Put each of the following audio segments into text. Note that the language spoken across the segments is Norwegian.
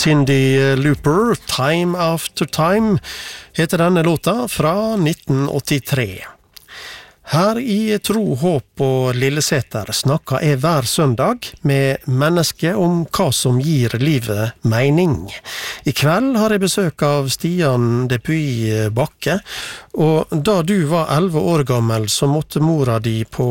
Cyndi Lauper, Time After Time, heter denne låta fra 1983. Her i Tro, Håp og Lilleseter snakker jeg hver søndag med mennesker om hva som gir livet mening. I kveld har jeg besøk av Stian Depuy Bakke, og da du var 11 år gammel så måtte mora di på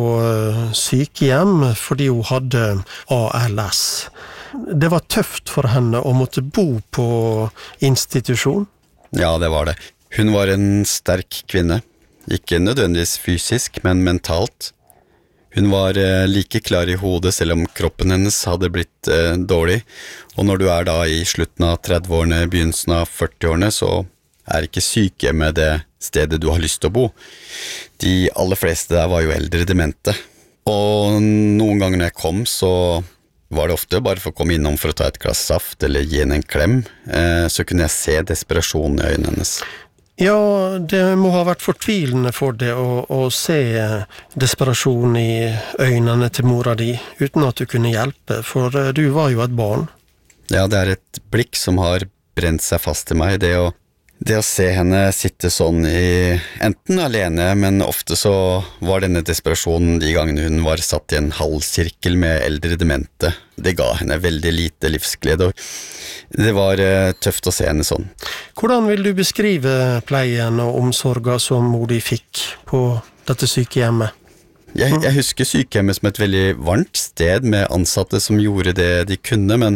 sykehjem fordi hun hadde ALS. Det var tøft for henne å måtte bo på institusjon. Ja, det var det. Hun var en sterk kvinne. Ikke nødvendigvis fysisk, men mentalt. Hun var like klar i hodet selv om kroppen hennes hadde blitt dårlig. Og når du er da i slutten av 30-årene, begynnelsen av 40-årene, så er ikke sykehjemmet det stedet du har lyst til å bo. De aller fleste der var jo eldre demente. Og noen ganger når jeg kom, så var det ofte bare for å komme innom for å ta et glass saft eller gi henne en klem, så kunne jeg se desperasjonen i øynene hennes. Ja, det må ha vært fortvilende for deg å se desperasjon i øynene til mora di, uten at du kunne hjelpe, for du var jo et barn. Ja, det er et blikk som har brent seg fast i meg, det å se henne sitte sånn enten alene, men ofte så var denne desperasjonen de gangene hun var satt i en halvsirkel med eldre demente. Det ga henne veldig lite livsglede, og det var tøft å se henne sånn. Hvordan vil du beskrive pleien og omsorgen som mor di fikk på dette sykehjemmet? Jeg husker sykehjemmet som et veldig varmt sted med ansatte som gjorde det de kunne, men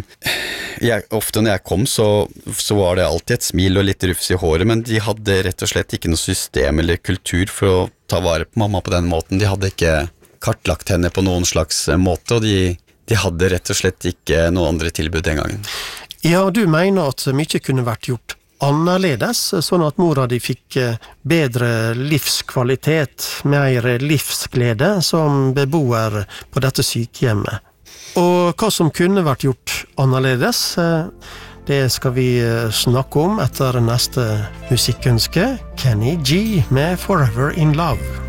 ofte når jeg kom så var det alltid et smil og litt rufs i håret, men de hadde rett og slett ikke noe system eller kultur for å ta vare på mamma på den måten. De hadde ikke kartlagt henne på noen slags måte, og de hadde rett og slett ikke noen andre tilbud den gangen. Ja, du mener at mye kunne vært gjort annerledes, sånn at mora di fikk bedre livskvalitet, mer livsglede som beboer på dette sykehjemmet. Og hva som kunne vært gjort annerledes, det skal vi snakke om etter neste musikkønske, Kenny G med Forever in Love.